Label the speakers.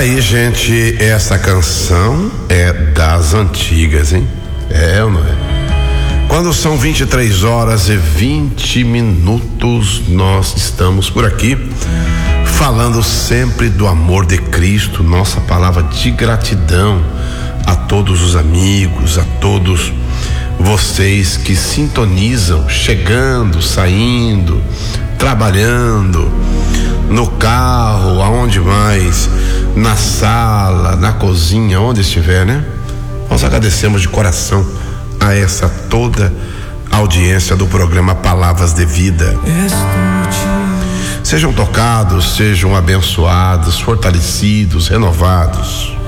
Speaker 1: Aí, gente, essa canção é das antigas, hein? É ou não é? Quando são 23h20, nós estamos por aqui falando sempre do amor de Cristo, nossa palavra de gratidão a todos os amigos, a todos vocês que sintonizam, chegando, saindo, trabalhando, no carro, aonde mais, na sala, na cozinha, onde estiver, né? Nós agradecemos de coração a essa toda audiência do programa Palavras de Vida. Sejam tocados, sejam abençoados, fortalecidos, renovados.